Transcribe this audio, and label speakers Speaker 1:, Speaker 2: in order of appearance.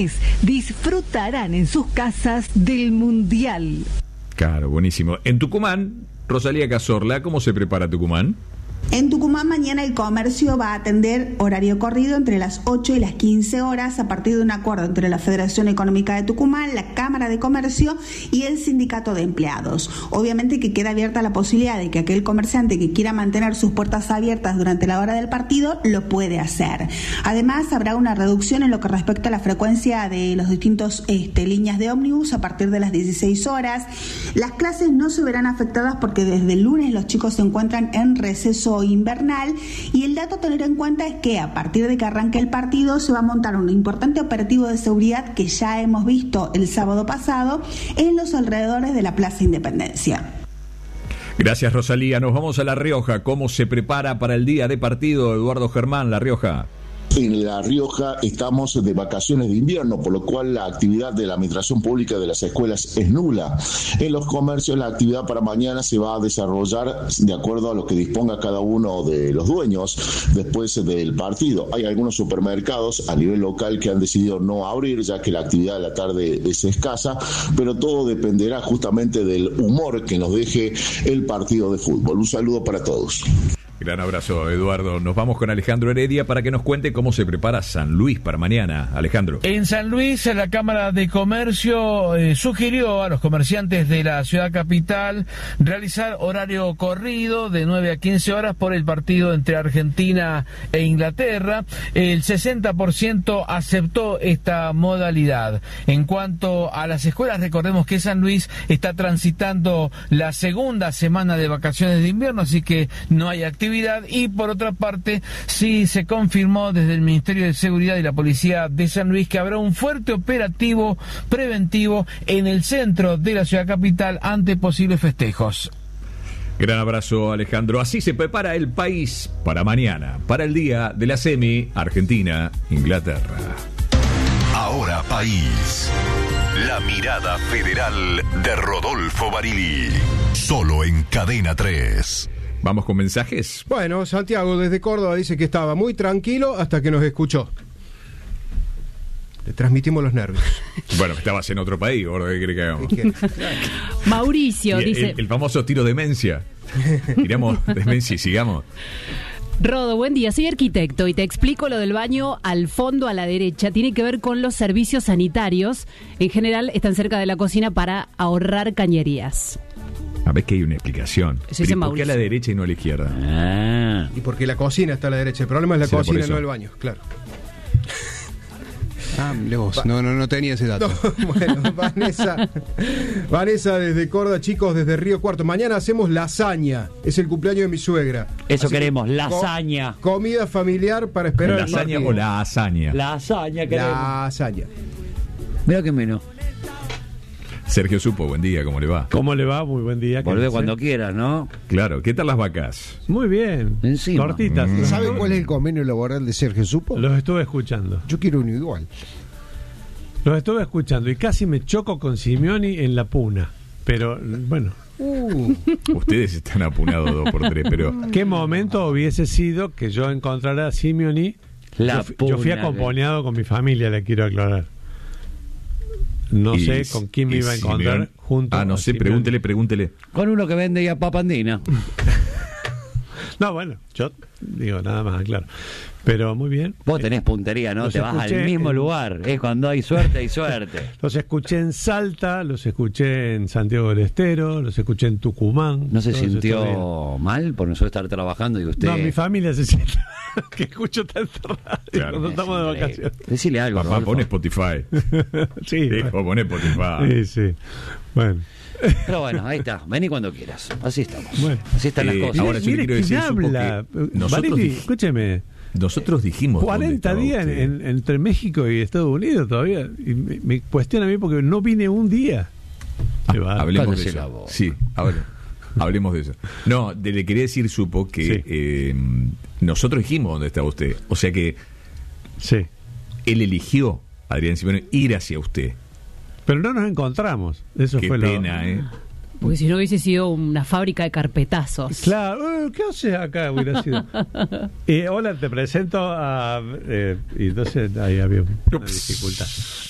Speaker 1: disfrutarán en sus casas del Mundial.
Speaker 2: Claro, buenísimo. En Tucumán, Rosalía Cazorla, ¿cómo se prepara Tucumán?
Speaker 3: En Tucumán mañana el comercio va a atender horario corrido entre las 8 y las 15 horas a partir de un acuerdo entre la Federación Económica de Tucumán, la Cámara de Comercio y el Sindicato de Empleados. Obviamente que queda abierta la posibilidad de que aquel comerciante que quiera mantener sus puertas abiertas durante la hora del partido lo puede hacer. Además habrá una reducción en lo que respecta a la frecuencia de los distintos líneas de ómnibus a partir de las 16 horas. Las clases no se verán afectadas porque desde el lunes los chicos se encuentran en receso invernal, y el dato a tener en cuenta es que a partir de que arranque el partido se va a montar un importante operativo de seguridad que ya hemos visto el sábado pasado en los alrededores de la Plaza Independencia.
Speaker 2: Gracias, Rosalía. Nos vamos a La Rioja. ¿Cómo se prepara para el día de partido, Eduardo Germán, La Rioja?
Speaker 4: En La Rioja estamos de vacaciones de invierno, por lo cual la actividad de la administración pública de las escuelas es nula. En los comercios la actividad para mañana se va a desarrollar de acuerdo a lo que disponga cada uno de los dueños después del partido. Hay algunos supermercados a nivel local que han decidido no abrir, ya que la actividad de la tarde es escasa, pero todo dependerá justamente del humor que nos deje el partido de fútbol. Un saludo para todos.
Speaker 2: Gran abrazo, Eduardo. Nos vamos con Alejandro Heredia para que nos cuente cómo se prepara San Luis para mañana. Alejandro.
Speaker 5: En San Luis, la Cámara de Comercio sugirió a los comerciantes de la ciudad capital realizar horario corrido de 9 a 15 horas por el partido entre Argentina e Inglaterra. El 60% aceptó esta modalidad. En cuanto a las escuelas, recordemos que San Luis está transitando la segunda semana de vacaciones de invierno, así que no hay actividad. Y por otra parte, sí se confirmó desde el Ministerio de Seguridad y la Policía de San Luis que habrá un fuerte operativo preventivo en el centro de la ciudad capital ante posibles festejos.
Speaker 2: Gran abrazo, Alejandro. Así se prepara el país para mañana, para el día de la semi Argentina-Inglaterra.
Speaker 6: Ahora país. La mirada federal de Rodolfo Barili. Solo en Cadena 3.
Speaker 2: Vamos con mensajes.
Speaker 7: Bueno, Santiago desde Córdoba dice que estaba muy tranquilo hasta que nos escuchó. Le transmitimos los nervios.
Speaker 2: Bueno, estabas en otro país, gordo, ¿qué cree que hagamos?
Speaker 8: Mauricio dice...
Speaker 2: El famoso tiro demencia. Tiramos demencia y sigamos.
Speaker 8: Rodo, buen día, soy arquitecto y te explico lo del baño al fondo a la derecha. Tiene que ver con los servicios sanitarios. En general están cerca de la cocina para ahorrar cañerías.
Speaker 2: A ver que hay una explicación.
Speaker 8: Pero
Speaker 2: ¿por qué a la derecha y no a la izquierda?
Speaker 7: Y porque la cocina está a la derecha. El problema es la cocina, no el baño, claro.
Speaker 9: No tenía ese dato.
Speaker 7: No, bueno, Vanessa desde Córdoba, chicos, desde Río Cuarto. Mañana hacemos lasaña. Es el cumpleaños de mi suegra.
Speaker 10: Eso
Speaker 7: así
Speaker 10: queremos, lasaña.
Speaker 7: Comida familiar para esperar
Speaker 2: ¿La lasaña o la hazaña?
Speaker 10: La hazaña queremos.
Speaker 7: La hazaña.
Speaker 10: Mira que menos.
Speaker 2: Sergio Supo, buen día, ¿cómo le va?
Speaker 11: ¿Cómo le va? Muy buen día.
Speaker 10: Volvé cuando quieras, ¿no?
Speaker 2: Claro, ¿qué tal las vacas?
Speaker 11: Muy bien.
Speaker 10: Encima.
Speaker 11: Cortitas.
Speaker 9: ¿Saben cuál es el convenio laboral de Sergio Supo?
Speaker 11: Los estuve escuchando.
Speaker 9: Yo quiero uno igual.
Speaker 11: Los estuve escuchando y casi me choco con Simeoni en la puna. Pero, bueno.
Speaker 2: Ustedes están apunados 2x3, pero...
Speaker 11: ¿Qué momento hubiese sido que yo encontrara a Simeoni? Yo fui acompañado con mi familia, le quiero aclarar. No sé con quién me iba a encontrar junto.
Speaker 2: No sé, pregúntele.
Speaker 10: Con uno que vende ya papa andina.
Speaker 11: No, bueno, yo digo nada más, claro. Pero muy bien.
Speaker 10: Vos tenés puntería, ¿no? Te vas al mismo lugar. Es cuando hay suerte, hay suerte.
Speaker 11: Los escuché en Salta, los escuché en Santiago del Estero, los escuché en Tucumán.
Speaker 10: ¿No se sintió mal por nosotros estar trabajando y usted?
Speaker 11: No, mi familia se siente que escucho tanta radio cuando estamos de vacaciones.
Speaker 10: Decile algo,
Speaker 2: papá, pone Spotify.
Speaker 11: Sí.
Speaker 2: Hijo, pone Spotify.
Speaker 11: Sí. Bueno.
Speaker 10: Pero bueno, ahí está. Vení cuando quieras. Así estamos.
Speaker 11: Bueno.
Speaker 10: Así están las cosas.
Speaker 2: Ahora yo le quiero decir
Speaker 11: habla. Barili, escúcheme.
Speaker 2: Nosotros dijimos
Speaker 11: 40 días entre México y Estados Unidos todavía. Y me cuestiona a mí porque no vine un día.
Speaker 2: Hablemos de eso. Sí, hablemos de eso. No, le quería decir, Supo, que nosotros dijimos dónde estaba usted. O sea que él eligió, Adrián Simeoni, ir hacia usted.
Speaker 11: Pero no nos encontramos. Eso
Speaker 2: Qué
Speaker 11: fue
Speaker 2: pena,
Speaker 8: Porque si no hubiese sido una fábrica de carpetazos.
Speaker 11: Claro, ¿qué haces acá? Hubiera sido. Hola, te presento a... y entonces ahí había una dificultad.